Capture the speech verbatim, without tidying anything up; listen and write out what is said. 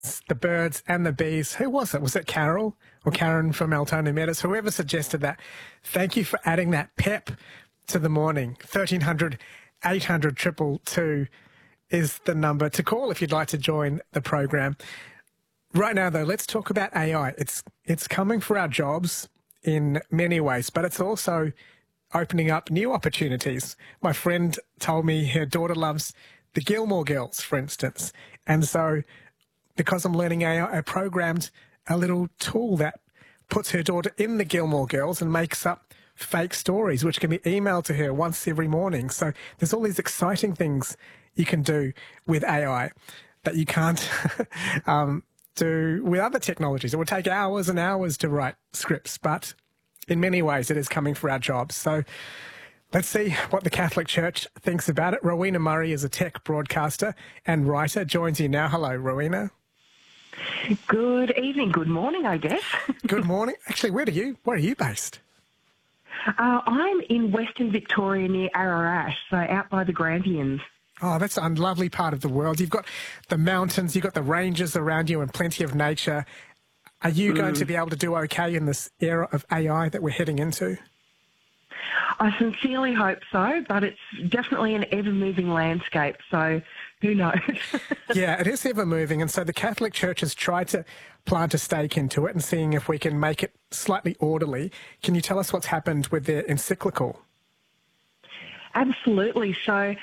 the birds and the bees. Who was it? Was it Carol or Karen from Altona Meadows? Whoever suggested that. Thank you for adding that pep to the morning. thirteen hundred, eight hundred, two two two is the number to call if you'd like to join the program. Right now, though, let's talk about A I. It's, it's coming for our jobs in many ways, but it's also opening up new opportunities. My friend told me her daughter loves the Gilmore Girls, for instance. And so because I'm learning A I, I programmed a little tool that puts her daughter in the Gilmore Girls and makes up fake stories, which can be emailed to her once every morning. So there's all these exciting things you can do with A I that you can't um, do with other technologies. It would take hours and hours to write scripts, but in many ways it is coming for our jobs. So let's see what the Catholic Church thinks about it. Rowena Murray is a tech broadcaster and writer, joins you now. Hello, Rowena. Good evening, good morning, I guess. Good morning. Actually, where are you? Where are you based? Uh, I'm in Western Victoria near Ararat, so out by the Grampians. Oh, that's a lovely part of the world. You've got the mountains, you've got the ranges around you and plenty of nature. Are you mm. going to be able to do okay in this era of A I that we're heading into? I sincerely hope so, but it's definitely an ever-moving landscape, so who knows? Yeah, it is ever-moving, and so the Catholic Church has tried to plant a stake into it and seeing if we can make it slightly orderly. Can you tell us what's happened with their encyclical? Absolutely. So